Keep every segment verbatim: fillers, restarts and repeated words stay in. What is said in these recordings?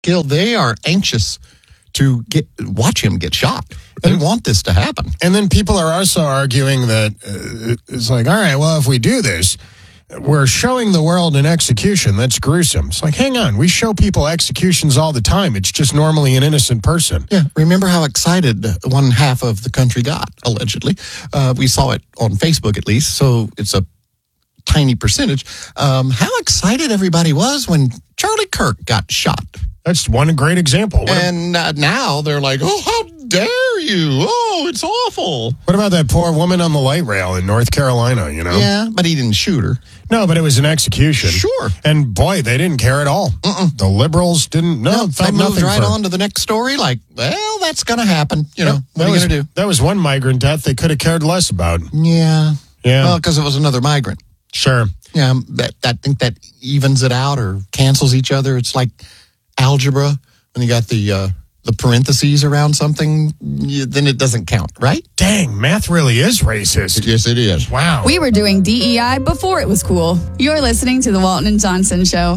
killed. They are anxious to get watch him get shot. They And- want this to happen. And then people are also arguing that uh, it's like, all right, well, if we do this, we're showing the world an execution. That's gruesome. It's like, hang on, we show people executions all the time. It's just normally an innocent person. Yeah, remember how excited one half of the country got, allegedly. Uh, we saw it on Facebook, at least, so it's a tiny percentage. Um, how excited everybody was when Charlie Kirk got shot. That's one great example. What, And uh, now they're like, oh, how dare you? Oh, it's awful. what about that poor woman on the light rail in North Carolina, you know? Yeah, but he didn't shoot her. No, but it was an execution. Sure. And boy, they didn't care at all. Mm-mm. The liberals didn't, no, No, felt they moved nothing right for- on to the next story like, well, that's going to happen. You know, Yep, what that are you was, going to do? That was one migrant death they could have cared less about. Yeah. Yeah. Well, because it was another migrant. Sure. Yeah, that, that, I think that evens it out or cancels each other. It's like algebra. When you got the uh, the parentheses around something, you, then it doesn't count, right? Dang, math really is racist. Yes, it is. Wow. We were doing D E I before it was cool. You're listening to The Walton and Johnson Show.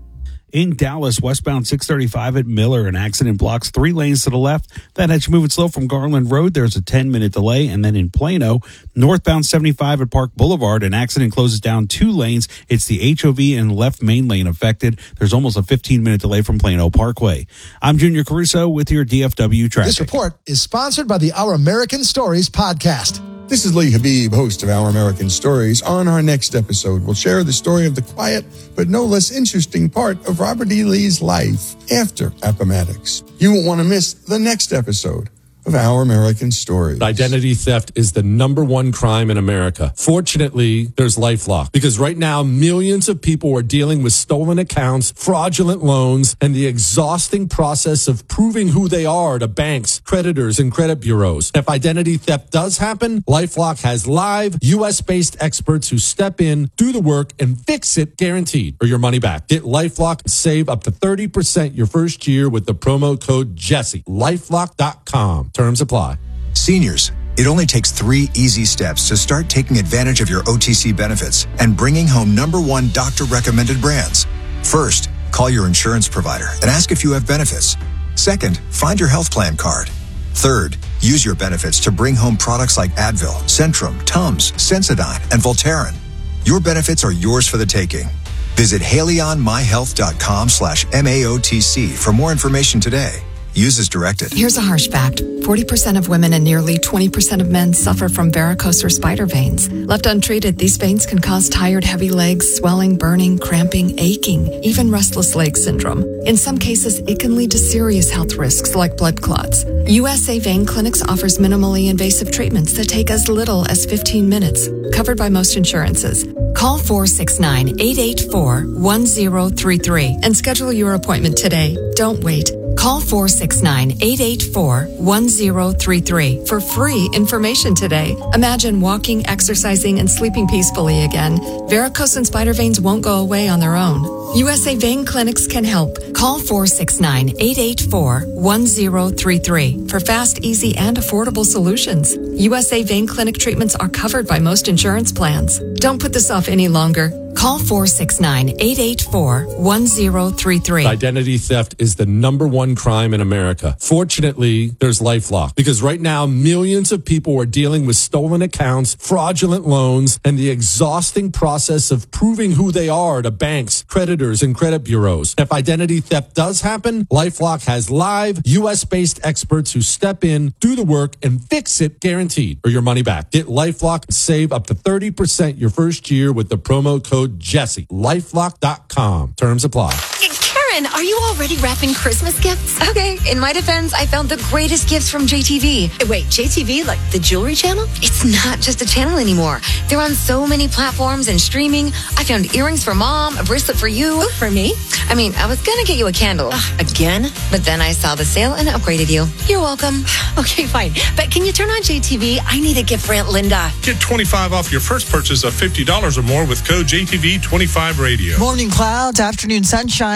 In Dallas, westbound six thirty-five at Miller, an accident blocks three lanes to the left. That has you moving slow from Garland Road. There's a ten-minute delay. And then in Plano, northbound seventy-five at Park Boulevard, an accident closes down two lanes. It's the H O V and left main lane affected. There's almost a fifteen-minute delay from Plano Parkway. I'm Junior Caruso with your D F W traffic. This report is sponsored by the Our American Stories podcast. This is Lee Habib, host of Our American Stories. On our next episode, we'll share the story of the quiet but no less interesting part of Robert E. Lee's life after Appomattox. You won't want to miss the next episode of Our American Stories. Identity theft is the number one crime in America. Fortunately, there's LifeLock, because right now millions of people are dealing with stolen accounts, fraudulent loans, and the exhausting process of proving who they are to banks, creditors, and credit bureaus. If identity theft does happen, LifeLock has live U S-based experts who step in, do the work, and fix it guaranteed, or your money back. Get LifeLock and save up to thirty percent your first year with the promo code Jesse. LifeLock dot com. Terms apply. Seniors, it only takes three easy steps to start taking advantage of your O T C benefits and bringing home number one doctor-recommended brands. First, call your insurance provider and ask if you have benefits. Second, find your health plan card. Third, use your benefits to bring home products like Advil, Centrum, Tums, Sensodyne, and Voltaren. Your benefits are yours for the taking. Visit HaleyOnMyHealth.com slash M A O T C for more information today. Use as directed. Here's a harsh fact. forty percent of women and nearly twenty percent of men suffer from varicose or spider veins. Left untreated, these veins can cause tired, heavy legs, swelling, burning, cramping, aching, even restless leg syndrome. In some cases, it can lead to serious health risks like blood clots. U S A Vein Clinics offers minimally invasive treatments that take as little as fifteen minutes, covered by most insurances. Call four six nine, eight eight four, one zero three three and schedule your appointment today. Don't wait. Call four six nine, eight eight four, one zero three three for free information today. Imagine walking, exercising, and sleeping peacefully again. Varicose and spider veins won't go away on their own. U S A Vein Clinics can help. Call four six nine, eight eight four, one zero three three for fast, easy, and affordable solutions. U S A Vein Clinic treatments are covered by most insurance plans. Don't put this off any longer. Call four six nine, eight eight four, one zero three three. Identity theft is the number one crime in America. Fortunately, there's LifeLock, because right now millions of people are dealing with stolen accounts, fraudulent loans, and the exhausting process of proving who they are to banks, creditors, and credit bureaus. If identity theft does happen, LifeLock has live U S-based experts who step in, do the work, and fix it guaranteed, or your money back. Get LifeLock and save up to thirty percent your first year with the promo code Jesse. LifeLock dot com. Terms apply. Karen, are you already wrapping Christmas gifts? Okay, in my defense, I found the greatest gifts from J T V. Wait, J T V, like the jewelry channel? It's not just a channel anymore. They're on so many platforms and streaming. I found earrings for mom, a bracelet for you. Ooh, for me? I mean, I was gonna get you a candle. Ugh, again? But then I saw the sale and upgraded you. You're welcome. Okay, fine. But can you turn on J T V? I need a gift for Aunt Linda. Get twenty-five off your first purchase of fifty dollars or more with code J T V twenty-five radio. Morning clouds, afternoon sunshine for your Tuesday.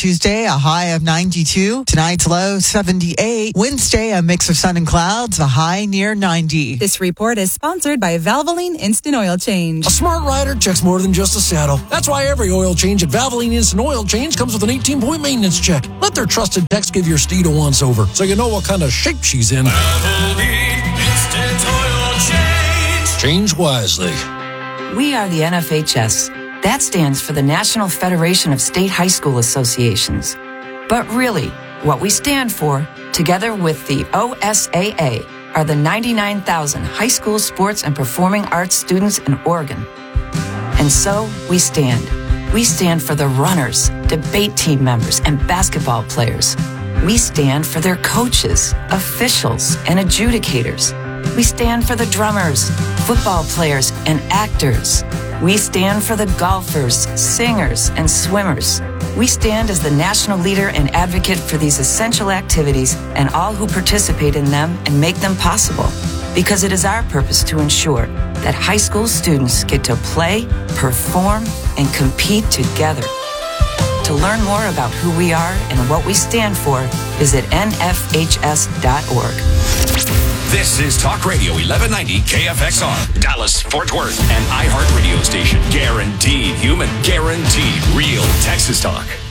Tuesday, a high of ninety-two. Tonight's low, seventy-eight. Wednesday, a mix of sun and clouds, a high near ninety. This report is sponsored by Valvoline Instant Oil Change. A smart rider checks more than just a saddle. That's why every oil change at Valvoline Instant Oil Change comes with an eighteen-point maintenance check. Let their trusted techs give your steed a once-over so you know what kind of shape she's in. Valvoline Instant Oil Change. Change wisely. We are the N F H S. That stands for the National Federation of State High School Associations. But really, what we stand for, together with the O S A A, are the ninety-nine thousand high school sports and performing arts students in Oregon. And so, we stand. We stand for the runners, debate team members, and basketball players. We stand for their coaches, officials, and adjudicators. We stand for the drummers, football players, and actors. We stand for the golfers, singers, and swimmers. We stand as the national leader and advocate for these essential activities and all who participate in them and make them possible. Because it is our purpose to ensure that high school students get to play, perform, and compete together. To learn more about who we are and what we stand for, visit N F H S dot org. This is Talk Radio eleven ninety K F X R, Dallas, Fort Worth, an iHeart radio station. Guaranteed human, guaranteed real Texas talk.